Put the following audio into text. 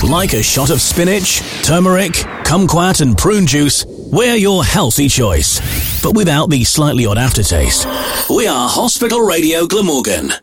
Like a shot of spinach, turmeric, kumquat and prune juice, we're your healthy choice, but without the slightly odd aftertaste. We are Hospital Radio Glamorgan.